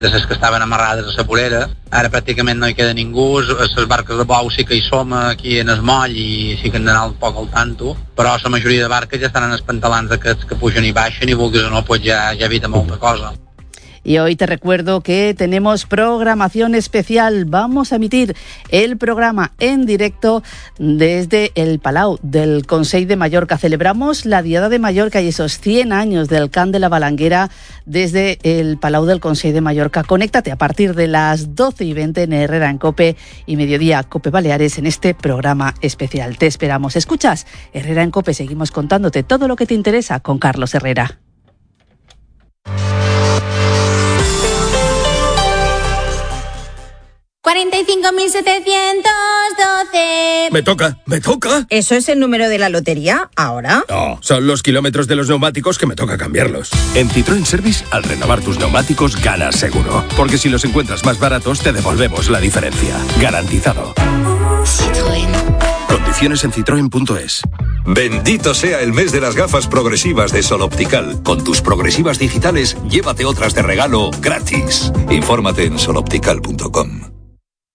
de les que estaven amarrades a la vorera. Ara pràcticament no hi queda ningú, les barques de bou sí que hi som aquí en el moll i sí que hem d'anar un poc al tanto, però la majoria de barques ja estan en els pantalans aquests que pugen i baixen i vulguis o no, pues ja evita molta cosa. Y hoy te recuerdo que tenemos programación especial. Vamos a emitir el programa en directo desde el Palau del Consell de Mallorca. Celebramos la Diada de Mallorca y esos 100 años del Cant de la Balanguera desde el Palau del Consell de Mallorca. Conéctate a partir de las 12:20 en Herrera en COPE y Mediodía COPE Baleares en este programa especial. Te esperamos. Escuchas Herrera en COPE. Seguimos contándote todo lo que te interesa con Carlos Herrera. $45.712. Me toca. ¿Eso es el número de la lotería ahora? No, son los kilómetros de los neumáticos que me toca cambiarlos. En Citroën Service, al renovar tus neumáticos, ganas seguro. Porque si los encuentras más baratos, te devolvemos la diferencia. Garantizado. Citroën. Condiciones en citroen.es. Bendito sea el mes de las gafas progresivas de Sol Optical. Con tus progresivas digitales, llévate otras de regalo gratis. Infórmate en soloptical.com.